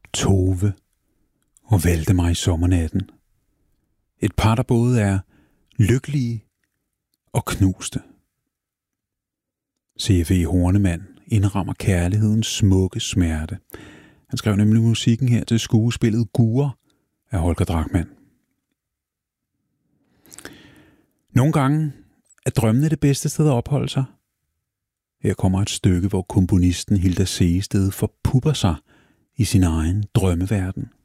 Tove og Valdemar i sommernatten. Et par, der både er lykkelige og knuste. C.F.E. Hornemann indrammer kærlighedens smukke smerte. Han skrev nemlig musikken her til skuespillet Gure af Holger Drachmann. Nogle gange er drømmene det bedste sted at opholde sig. Her kommer et stykke, hvor komponisten Hilda Sehested forpupper sig i sin egen drømmeverden.